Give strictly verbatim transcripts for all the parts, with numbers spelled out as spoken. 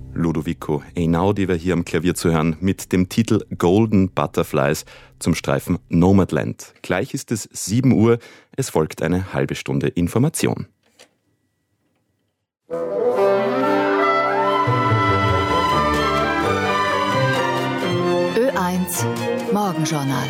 Ludovico Einaudi war hier am Klavier zu hören mit dem Titel Golden Butterflies zum Streifen Nomadland. Gleich ist es sieben Uhr, es folgt eine halbe Stunde Information. Ö eins Morgenjournal.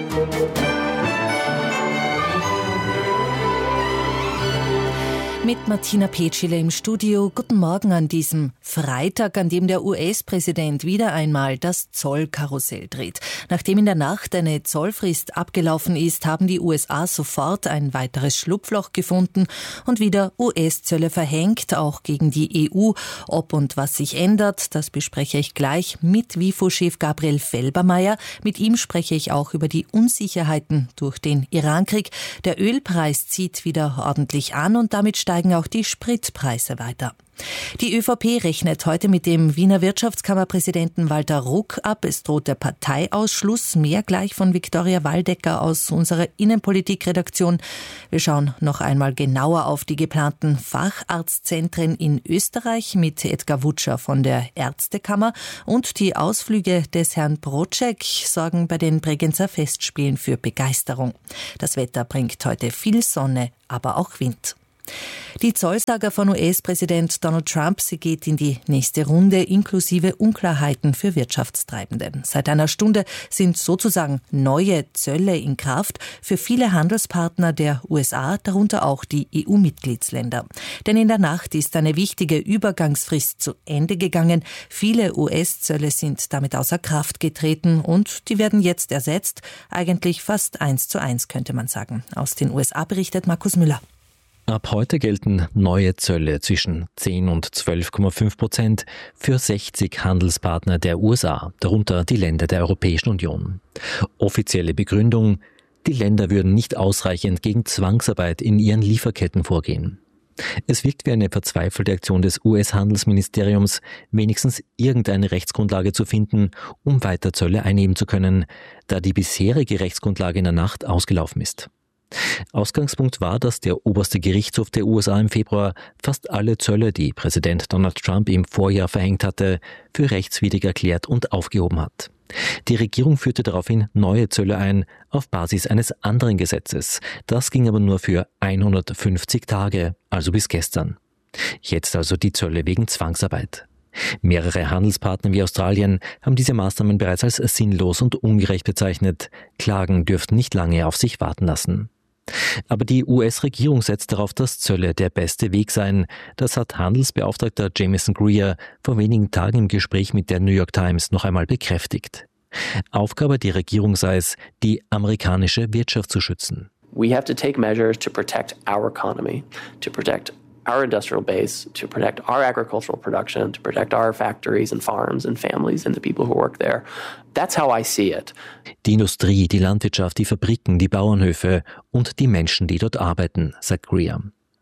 Mit Martina Petschile im Studio. Guten Morgen an diesem Freitag, an dem der U S-Präsident wieder einmal das Zollkarussell dreht. Nachdem in der Nacht eine Zollfrist abgelaufen ist, haben die U S A sofort ein weiteres Schlupfloch gefunden und wieder U S-Zölle verhängt, auch gegen die E U. Ob und was sich ändert, das bespreche ich gleich mit W I F O-Chef Gabriel Felbermayr. Mit ihm spreche ich auch über die Unsicherheiten durch den Irankrieg. Der Ölpreis zieht wieder ordentlich an und damit steigt steigen auch die Spritpreise weiter. Die ÖVP rechnet heute mit dem Wiener Wirtschaftskammerpräsidenten Walter Ruck ab. Es droht der Parteiausschluss. Mehr gleich von Viktoria Waldecker aus unserer Innenpolitikredaktion. Wir schauen noch einmal genauer auf die geplanten Facharztzentren in Österreich mit Edgar Wutscher von der Ärztekammer. Und die Ausflüge des Herrn Brotschek sorgen bei den Bregenzer Festspielen für Begeisterung. Das Wetter bringt heute viel Sonne, aber auch Wind. Die Zollsaga von U S-Präsident Donald Trump, sie geht in die nächste Runde, inklusive Unklarheiten für Wirtschaftstreibende. Seit einer Stunde sind sozusagen neue Zölle in Kraft für viele Handelspartner der U S A, darunter auch die E U-Mitgliedsländer. Denn in der Nacht ist eine wichtige Übergangsfrist zu Ende gegangen. Viele U S-Zölle sind damit außer Kraft getreten und die werden jetzt ersetzt. Eigentlich fast eins zu eins, könnte man sagen. Aus den U S A berichtet Markus Müller. Ab heute gelten neue Zölle zwischen zehn und zwölf Komma fünf Prozent für sechzig Handelspartner der U S A, darunter die Länder der Europäischen Union. Offizielle Begründung: Die Länder würden nicht ausreichend gegen Zwangsarbeit in ihren Lieferketten vorgehen. Es wirkt wie eine verzweifelte Aktion des U S-Handelsministeriums, wenigstens irgendeine Rechtsgrundlage zu finden, um weiter Zölle einnehmen zu können, da die bisherige Rechtsgrundlage in der Nacht ausgelaufen ist. Ausgangspunkt war, dass der oberste Gerichtshof der U S A im Februar fast alle Zölle, die Präsident Donald Trump im Vorjahr verhängt hatte, für rechtswidrig erklärt und aufgehoben hat. Die Regierung führte daraufhin neue Zölle ein, auf Basis eines anderen Gesetzes. Das ging aber nur für hundertfünfzig Tage, also bis gestern. Jetzt also die Zölle wegen Zwangsarbeit. Mehrere Handelspartner wie Australien haben diese Maßnahmen bereits als sinnlos und ungerecht bezeichnet. Klagen dürften nicht lange auf sich warten lassen. Aber die U S-Regierung setzt darauf, dass Zölle der beste Weg seien. Das hat Handelsbeauftragter Jamieson Greer vor wenigen Tagen im Gespräch mit der New York Times noch einmal bekräftigt. Aufgabe der Regierung sei es, die amerikanische Wirtschaft zu schützen. We have to take measures to protect our economy, to protect our industrial base, to protect our agricultural production, to protect our factories and farms and families and the people who work there. That's how I see it. Die Industrie, die Landwirtschaft, die Fabriken, die Bauernhöfe und die Menschen, die dort arbeiten, sagt Greer.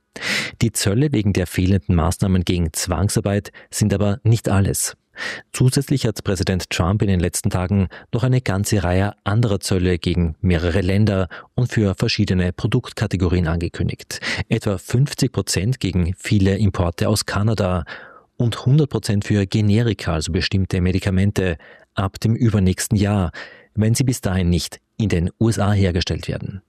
Die Zölle wegen der fehlenden Maßnahmen gegen Zwangsarbeit sind aber nicht alles. Zusätzlich hat Präsident Trump in den letzten Tagen noch eine ganze Reihe anderer Zölle gegen mehrere Länder und für verschiedene Produktkategorien angekündigt. Etwa fünfzig Prozent gegen viele Importe aus Kanada und hundert Prozent für Generika, also bestimmte Medikamente, ab dem übernächsten Jahr, wenn sie bis dahin nicht in den U S A hergestellt werden.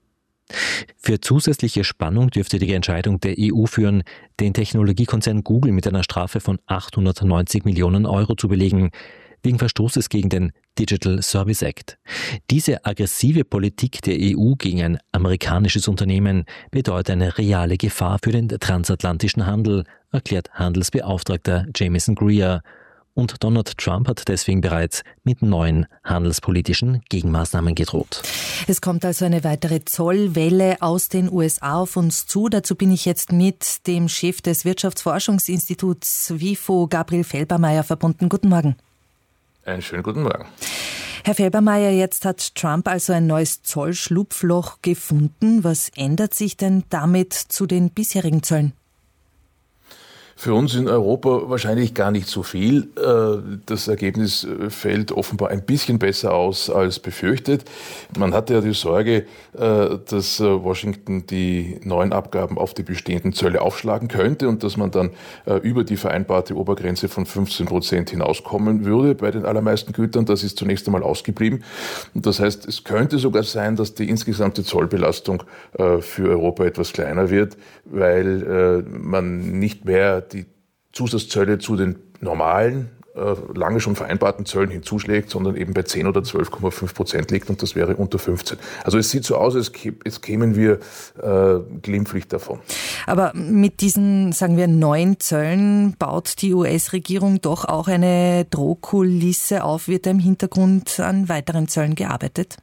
Für zusätzliche Spannung dürfte die Entscheidung der E U führen, den Technologiekonzern Google mit einer Strafe von achthundertneunzig Millionen Euro zu belegen, wegen Verstoßes gegen den Digital Service Act. Diese aggressive Politik der E U gegen ein amerikanisches Unternehmen bedeutet eine reale Gefahr für den transatlantischen Handel, erklärt Handelsbeauftragter Jamieson Greer. Und Donald Trump hat deswegen bereits mit neuen handelspolitischen Gegenmaßnahmen gedroht. Es kommt also eine weitere Zollwelle aus den U S A auf uns zu. Dazu bin ich jetzt mit dem Chef des Wirtschaftsforschungsinstituts W I F O, Gabriel Felbermayr, verbunden. Guten Morgen. Einen schönen guten Morgen. Herr Felbermayr, jetzt hat Trump also ein neues Zollschlupfloch gefunden. Was ändert sich denn damit zu den bisherigen Zöllen? Für uns in Europa wahrscheinlich gar nicht so viel. Das Ergebnis fällt offenbar ein bisschen besser aus als befürchtet. Man hatte ja die Sorge, dass Washington die neuen Abgaben auf die bestehenden Zölle aufschlagen könnte und dass man dann über die vereinbarte Obergrenze von fünfzehn Prozent hinauskommen würde bei den allermeisten Gütern. Das ist zunächst einmal ausgeblieben. Das heißt, es könnte sogar sein, dass die insgesamte Zollbelastung für Europa etwas kleiner wird, weil man nicht mehr die Zusatzzölle zu den normalen, äh, lange schon vereinbarten Zöllen hinzuschlägt, sondern eben bei zehn oder zwölf Komma fünf Prozent liegt und das wäre unter fünfzehn. Also es sieht so aus, als, als kämen wir äh, glimpflich davon. Aber mit diesen, sagen wir, neuen Zöllen baut die U S-Regierung doch auch eine Drohkulisse auf. Wird da im Hintergrund an weiteren Zöllen gearbeitet?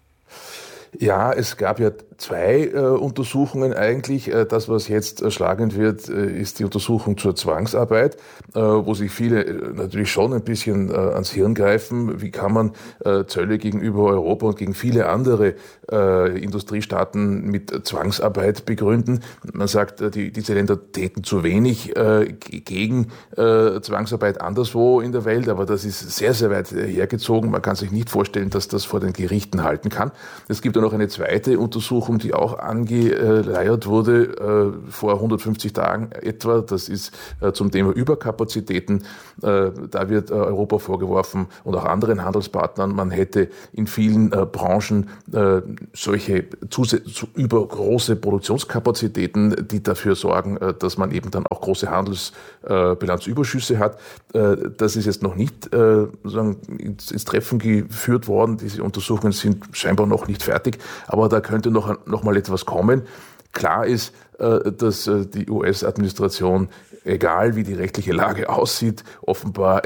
Ja, es gab ja zwei äh, Untersuchungen eigentlich. Äh, das, was jetzt äh, schlagend wird, äh, ist die Untersuchung zur Zwangsarbeit, äh, wo sich viele äh, natürlich schon ein bisschen äh, ans Hirn greifen. Wie kann man äh, Zölle gegenüber Europa und gegen viele andere äh, Industriestaaten mit äh, Zwangsarbeit begründen? Man sagt, äh, die, diese Länder täten zu wenig äh, gegen äh, Zwangsarbeit anderswo in der Welt, aber das ist sehr, sehr weit äh, hergezogen. Man kann sich nicht vorstellen, dass das vor den Gerichten halten kann. Es gibt noch eine zweite Untersuchung, die auch angeleiert wurde äh, vor hundertfünfzig Tagen etwa. Das ist äh, zum Thema Überkapazitäten. Äh, da wird äh, Europa vorgeworfen und auch anderen Handelspartnern, man hätte in vielen äh, Branchen äh, solche zus- übergroße Produktionskapazitäten, die dafür sorgen, äh, dass man eben dann auch große Handelsbilanzüberschüsse äh, hat. Äh, das ist jetzt noch nicht äh, sozusagen ins, ins Treffen geführt worden. Diese Untersuchungen sind scheinbar noch nicht fertig. Aber da könnte noch, noch mal etwas kommen. Klar ist, dass die U S-Administration, egal wie die rechtliche Lage aussieht, offenbar